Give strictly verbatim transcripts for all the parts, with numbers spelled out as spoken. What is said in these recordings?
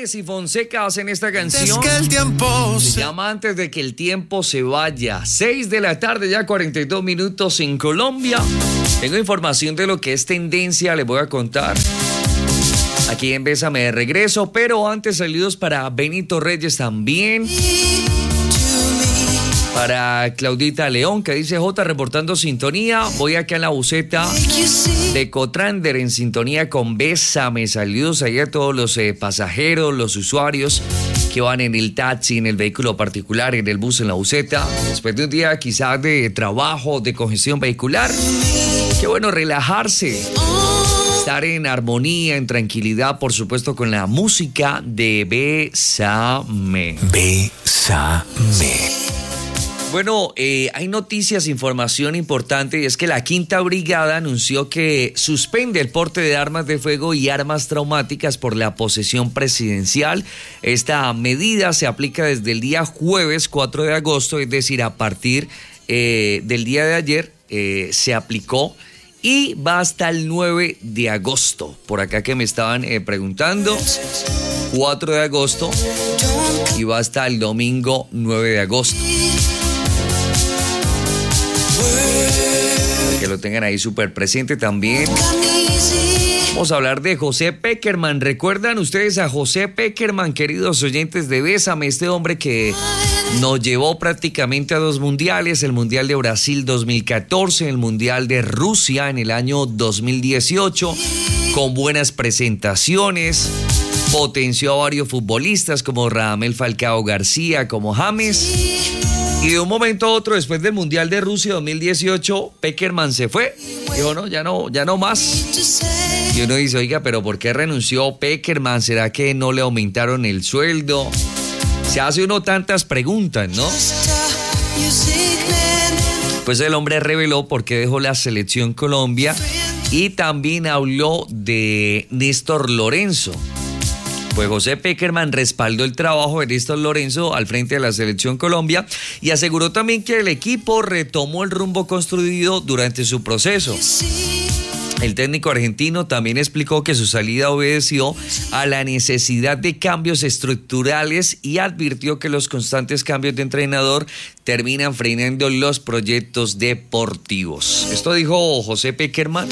Juanes y Fonseca hacen esta canción. Es que el tiempo se se... llama Antes de que el tiempo se vaya. seis de la tarde, ya cuarenta y dos minutos en Colombia. Tengo información de lo que es tendencia, les voy a contar. Aquí en Bésame de regreso, pero antes saludos para Benito Reyes también. Para Claudita León, que dice: J, reportando sintonía. Voy acá en la buseta de Cotrander en sintonía con Bésame. Saludos ahí a todos los eh, pasajeros, los usuarios que van en el taxi, en el vehículo particular, en el bus, en la buseta. Después de un día quizás de trabajo, de congestión vehicular. Qué bueno relajarse. Estar en armonía, en tranquilidad, por supuesto, con la música de Bésame. Bésame. Bueno, eh, hay noticias, información importante, y es que la Quinta Brigada anunció que suspende el porte de armas de fuego y armas traumáticas por la posesión presidencial. Esta medida se aplica desde el día jueves cuatro de agosto, es decir, a partir eh, del día de ayer eh, se aplicó y va hasta el nueve de agosto. Por acá que me estaban eh, preguntando, cuatro de agosto y va hasta el domingo nueve de agosto. Que lo tengan ahí súper presente también. Vamos a hablar de José Pekerman. ¿Recuerdan ustedes a José Pekerman, queridos oyentes de Bésame? Este hombre que nos llevó prácticamente a dos mundiales, el Mundial de Brasil dos mil catorce, el Mundial de Rusia en el año dos mil dieciocho, con buenas presentaciones, potenció a varios futbolistas como Radamel Falcao García, como James. Y de un momento a otro, después del Mundial de Rusia dos mil dieciocho, Pekerman se fue. Dijo, no, ya no, ya no más. Y uno dice, oiga, pero ¿por qué renunció Pekerman? ¿Será que no le aumentaron el sueldo? Se hace uno tantas preguntas, ¿no? Pues el hombre reveló por qué dejó la selección Colombia y también habló de Néstor Lorenzo. Pues José Pekerman respaldó el trabajo de Néstor Lorenzo al frente de la selección Colombia y aseguró también que el equipo retomó el rumbo construido durante su proceso. El técnico argentino también explicó que su salida obedeció a la necesidad de cambios estructurales y advirtió que los constantes cambios de entrenador terminan frenando los proyectos deportivos. Esto dijo José Pekerman.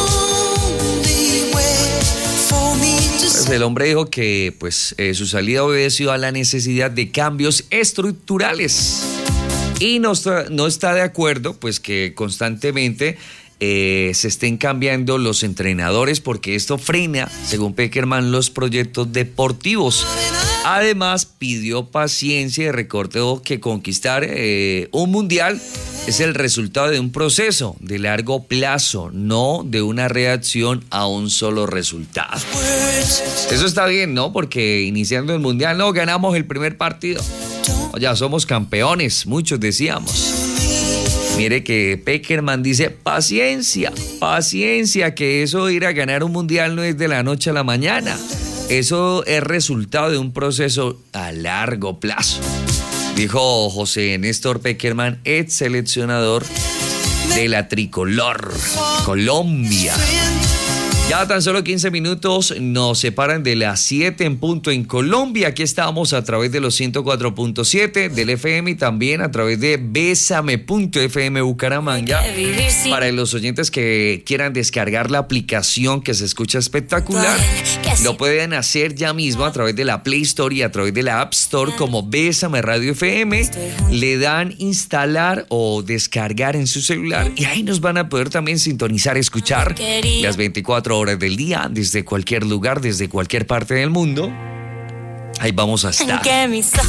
Pues el hombre dijo que pues, eh, su salida obedeció a la necesidad de cambios estructurales y no está, no está de acuerdo pues que constantemente eh, se estén cambiando los entrenadores porque esto frena, según Pekerman, los proyectos deportivos. Además, pidió paciencia y recordó que conquistar eh, un mundial es el resultado de un proceso de largo plazo, no de una reacción a un solo resultado. Eso está bien, ¿no? Porque iniciando el mundial, no, ganamos el primer partido. Ya somos campeones, muchos decíamos. Mire que Pekerman dice, paciencia, paciencia, que eso de ir a ganar un mundial no es de la noche a la mañana. Eso es resultado de un proceso a largo plazo. Dijo José Néstor Pekerman, ex seleccionador de la tricolor Colombia. Ya tan solo quince minutos nos separan de las siete en punto en Colombia. Aquí estamos a través de los ciento cuatro punto siete del F M y también a través de Bésame punto F M Bucaramanga. Para los oyentes que quieran descargar la aplicación que se escucha espectacular, lo pueden hacer ya mismo a través de la Play Store y a través de la App Store como Bésame Radio F M. Le dan instalar o descargar en su celular y ahí nos van a poder también sintonizar, escuchar las veinticuatro horas del día, desde cualquier lugar, desde cualquier parte del mundo. Ahí vamos a estar.